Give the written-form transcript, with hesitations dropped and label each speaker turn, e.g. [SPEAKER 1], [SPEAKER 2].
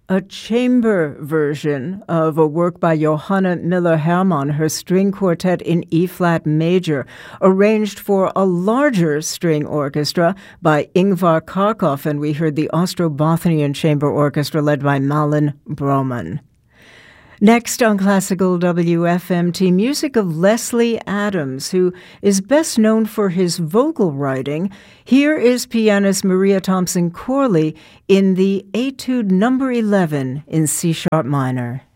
[SPEAKER 1] a chamber version of a work by Johanna Müller-Hermann, her string quartet in E-flat major, arranged for a larger string orchestra by Ingvar Kharkov, and we heard the Ostrobothnian Chamber Orchestra led by Malin Broman. Next on Classical WFMT, music of Leslie Adams, who is best known for his vocal writing. Here is pianist Maria Thompson Corley in the Etude No. 11 in C-sharp minor.